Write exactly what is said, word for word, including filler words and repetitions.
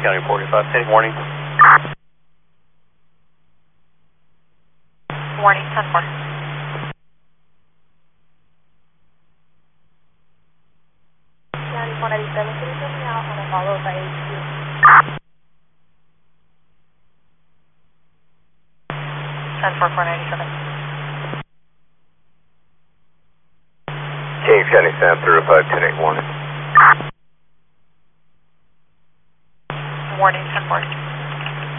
County forty-five, ten warning. Warning, ten four. County one eighty-seven, can you send me out on a follow by H Q? ten four, four ninety-seven. Kings County Sam through five ten eight one.